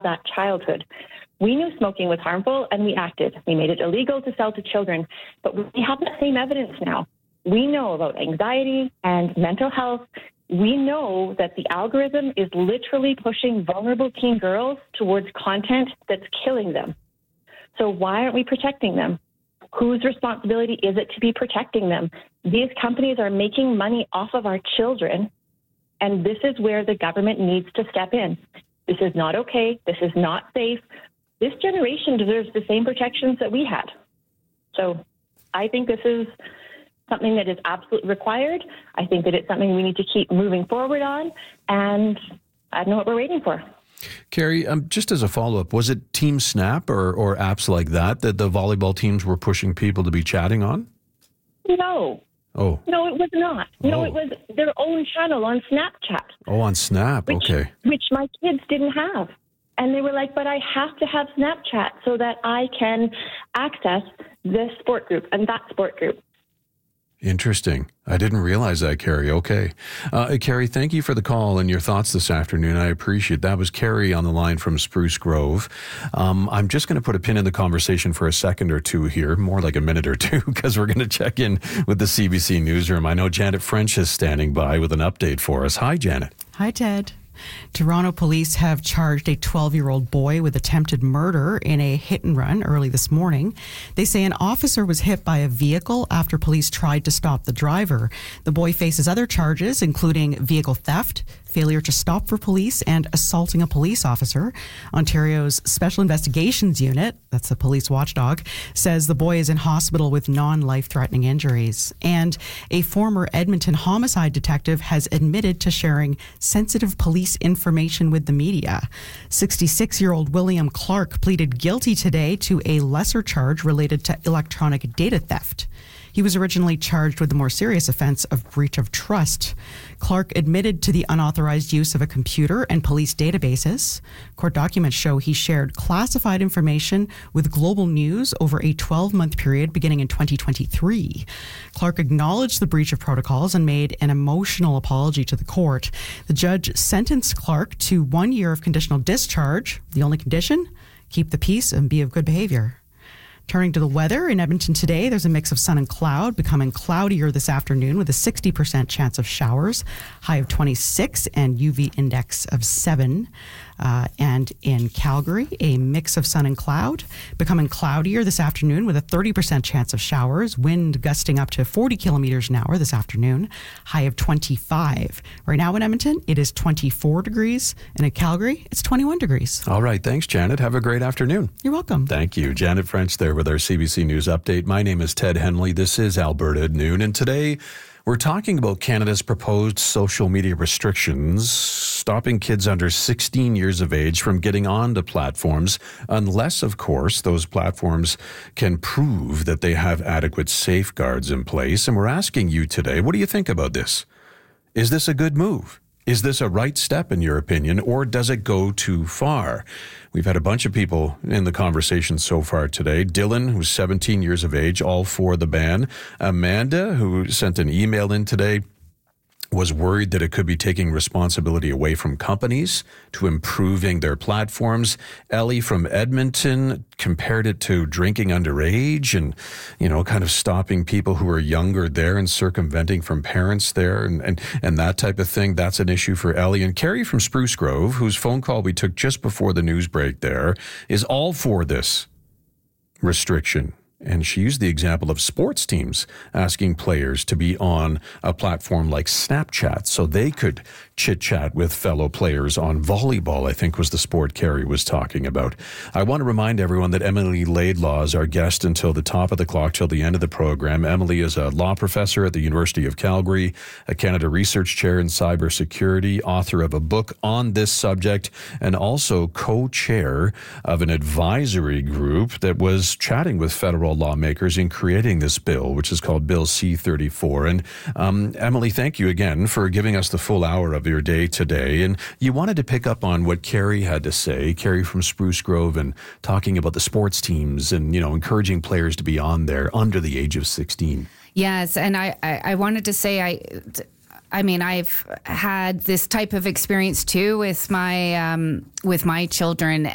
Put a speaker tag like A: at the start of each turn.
A: that childhood. We knew smoking was harmful and we acted. We made it illegal to sell to children, but we have that same evidence now. We know about anxiety and mental health. We know that the algorithm is literally pushing vulnerable teen girls towards content that's killing them. So why aren't we protecting them? Whose responsibility is it to be protecting them? These companies are making money off of our children, and this is where the government needs to step in. This is not okay. This is not safe. This generation deserves the same protections that we had. So I think this is something that is absolutely required. I think that it's something we need to keep moving forward on, and I don't know what we're waiting for.
B: Carrie, just as a follow-up, was it Team Snap or apps like that the volleyball teams were pushing people to be chatting on?
A: No.
B: Oh.
A: No, it was not. No, it was their own channel on Snapchat.
B: Oh, on Snap, okay.
A: Which my kids didn't have. And they were like, but I have to have Snapchat so that I can access this sport group and that sport group.
B: Interesting. I didn't realize that, Carrie. Okay. Carrie, thank you for the call and your thoughts this afternoon. I appreciate that. Was Carrie on the line from Spruce Grove. I'm just going to put a pin in the conversation for a second or two here, more like a minute or two, because we're going to check in with the CBC Newsroom. I know Janet French is standing by with an update for us. Hi, Janet.
C: Hi, Ted. Toronto police have charged a 12-year-old boy with attempted murder in a hit and run early this morning. They say an officer was hit by a vehicle after police tried to stop the driver. The boy faces other charges, including vehicle theft, failure to stop for police, and assaulting a police officer. Ontario's Special Investigations Unit, that's the police watchdog, says the boy is in hospital with non-life-threatening injuries. And a former Edmonton homicide detective has admitted to sharing sensitive police information with the media. 66-year-old William Clark pleaded guilty today to a lesser charge related to electronic data theft. He was originally charged with the more serious offense of breach of trust. Clark admitted to the unauthorized use of a computer and police databases. Court documents show he shared classified information with Global News over a 12-month period beginning in 2023. Clark acknowledged the breach of protocols and made an emotional apology to the court. The judge sentenced Clark to 1 year of conditional discharge. The only condition? Keep the peace and be of good behavior. Turning to the weather, in Edmonton today, there's a mix of sun and cloud, becoming cloudier this afternoon with a 60% chance of showers, high of 26 and UV index of 7. And in Calgary, a mix of sun and cloud, becoming cloudier this afternoon with a 30% chance of showers, wind gusting up to 40 kilometers an hour this afternoon, high of 25. Right now in Edmonton, it is 24 degrees, and in Calgary, it's 21 degrees.
B: All right. Thanks, Janet. Have a great afternoon.
C: You're welcome.
B: Thank you. Janet French there with our CBC News update. My name is Ted Henley. This is Alberta at Noon, and today we're talking about Canada's proposed social media restrictions, stopping kids under 16 years of age from getting onto platforms, unless, of course, those platforms can prove that they have adequate safeguards in place. And we're asking you today, what do you think about this? Is this a good move? Is this a right step, in your opinion, or does it go too far? We've had a bunch of people in the conversation so far today. Dylan, who's 17 years of age, all for the ban. Amanda, who sent an email in today, was worried that it could be taking responsibility away from companies to improving their platforms. Ellie from Edmonton compared it to drinking underage and, kind of stopping people who are younger there and circumventing from parents there and that type of thing. That's an issue for Ellie. And Carrie from Spruce Grove, whose phone call we took just before the news break there, is all for this restriction. And she used the example of sports teams asking players to be on a platform like Snapchat so they could chit-chat with fellow players on volleyball, I think was the sport Carrie was talking about. I want to remind everyone that Emily Laidlaw is our guest until the top of the clock, till the end of the program. Emily is a law professor at the University of Calgary, a Canada Research Chair in Cybersecurity, author of a book on this subject, and also co-chair of an advisory group that was chatting with federal lawmakers in creating this bill, which is called Bill C-34. And Emily, thank you again for giving us the full hour of your day today. And you wanted to pick up on what Carrie had to say, Carrie from Spruce Grove, and talking about the sports teams and, encouraging players to be on there under the age of 16.
D: Yes, and I wanted to say I've had this type of experience too with my children,